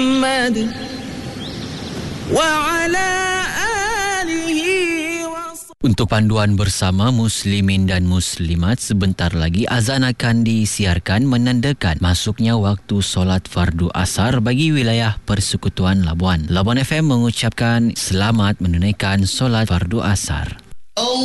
Untuk panduan bersama muslimin dan muslimat, sebentar lagi azan akan disiarkan menandakan masuknya waktu solat fardu asar bagi wilayah Persekutuan Labuan. Labuan FM mengucapkan selamat menunaikan solat fardu asar.